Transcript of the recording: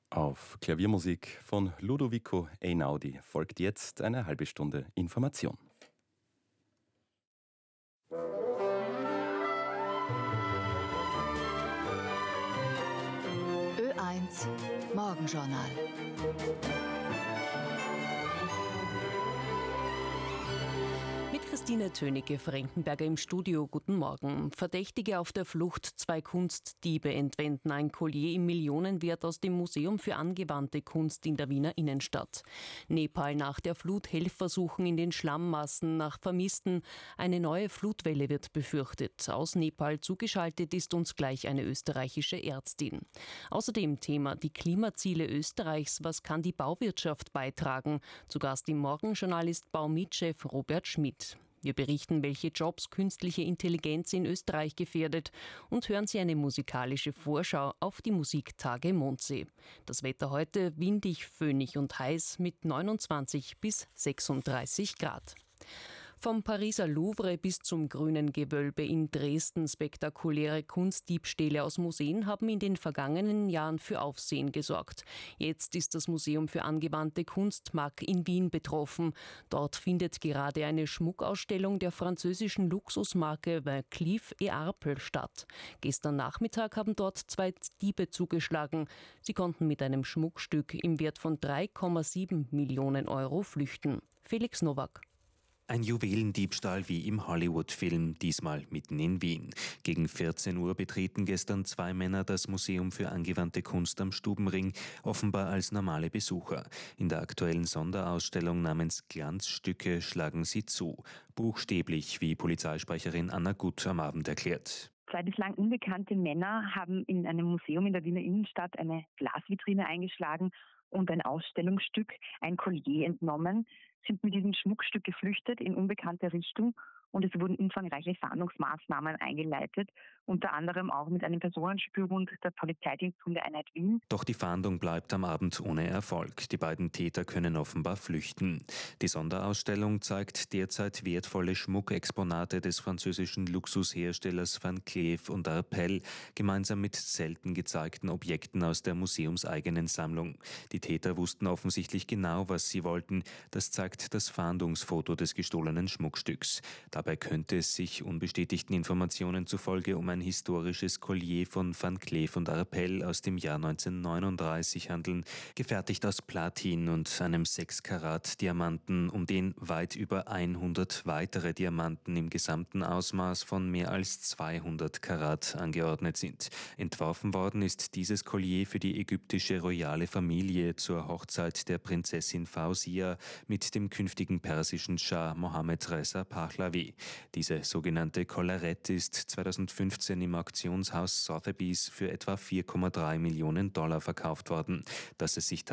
Auf Klaviermusik von Ludovico Einaudi folgt jetzt eine halbe Stunde Information. Ö1 Morgenjournal. Mit Christine Tönicke-Frankenberger im Studio. Guten Morgen. Verdächtige auf der Flucht, 2 Kunstdiebe entwenden ein Collier im Millionenwert aus dem Museum für angewandte Kunst in der Wiener Innenstadt. Nepal nach der Flut, Helfersuchen in den Schlammmassen nach Vermissten. Eine neue Flutwelle wird befürchtet. Aus Nepal zugeschaltet ist uns gleich eine österreichische Ärztin. Außerdem Thema die Klimaziele Österreichs. Was kann die Bauwirtschaft beitragen? Zu Gast im Morgenjournal ist Baumitchef Robert Schmidt. Wir berichten, welche Jobs künstliche Intelligenz in Österreich gefährdet, und hören Sie eine musikalische Vorschau auf die Musiktage Mondsee. Das Wetter heute windig, föhnig und heiß mit 29 bis 36 Grad. Vom Pariser Louvre bis zum Grünen Gewölbe in Dresden spektakuläre Kunstdiebstähle aus Museen haben in den vergangenen Jahren für Aufsehen gesorgt. Jetzt ist das Museum für angewandte Kunst MAK in Wien betroffen. Dort findet gerade eine Schmuckausstellung der französischen Luxusmarke Van Cleef & Arpels statt. Gestern Nachmittag haben dort 2 Diebe zugeschlagen. Sie konnten mit einem Schmuckstück im Wert von 3,7 Millionen Euro flüchten. Felix Nowak. Ein Juwelendiebstahl wie im Hollywood-Film, diesmal mitten in Wien. Gegen 14 Uhr betreten gestern 2 Männer das Museum für angewandte Kunst am Stubenring, offenbar als normale Besucher. In der aktuellen Sonderausstellung namens Glanzstücke schlagen sie zu. Buchstäblich, wie Polizeisprecherin Anna Gut am Abend erklärt. 2 bislang unbekannte Männer haben in einem Museum in der Wiener Innenstadt eine Glasvitrine eingeschlagen und ein Ausstellungsstück, ein Collier, entnommen, sind mit diesem Schmuckstück geflüchtet in unbekannte Richtung, und es wurden umfangreiche Fahndungsmaßnahmen eingeleitet, unter anderem auch mit einem Personenspürhund der Polizeidiensthundeeinheit Wien. Doch die Fahndung bleibt am Abend ohne Erfolg. Die beiden Täter können offenbar flüchten. Die Sonderausstellung zeigt derzeit wertvolle Schmuckexponate des französischen Luxusherstellers Van Cleef & Arpels, gemeinsam mit selten gezeigten Objekten aus der museumseigenen Sammlung. Die Täter wussten offensichtlich genau, was sie wollten. Das zeigt das Fahndungsfoto des gestohlenen Schmuckstücks. Dabei könnte es sich unbestätigten Informationen zufolge um ein historisches Collier von Van Cleef & Arpels aus dem Jahr 1939 handeln, gefertigt aus Platin und einem 6-Karat-Diamanten, um den weit über 100 weitere Diamanten im gesamten Ausmaß von mehr als 200 Karat angeordnet sind. Entworfen worden ist dieses Collier für die ägyptische royale Familie zur Hochzeit der Prinzessin Fausia mit dem künftigen persischen Schah Mohammed Reza Pahlavi. Diese sogenannte Collarette ist 2015 im Auktionshaus Sotheby's für etwa $4,3 Millionen verkauft worden. Dass es sich